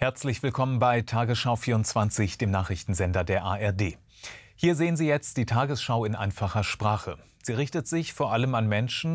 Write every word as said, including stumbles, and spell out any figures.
Herzlich willkommen bei Tagesschau vierundzwanzig, dem Nachrichtensender der A R D. Hier sehen Sie jetzt die Tagesschau in einfacher Sprache. Sie richtet sich vor allem an Menschen,